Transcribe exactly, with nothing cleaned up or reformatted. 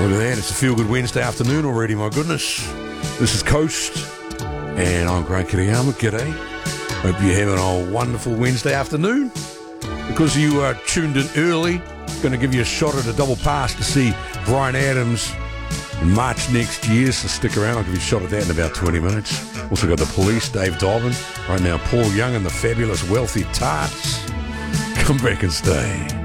Look at that, it's a feel-good Wednesday afternoon already, my goodness. This is Coast, and I'm Grant Kiriyama. G'day. Hope you're having a wonderful Wednesday afternoon. Because you are tuned in early, going to give you a shot at a double pass to see Bryan Adams in March next year, so stick around. I'll give you a shot at that in about twenty minutes. Also got the Police, Dave Dobbin. Right now, Paul Young and the Fabulous Wealthy Tarts. Come back and stay.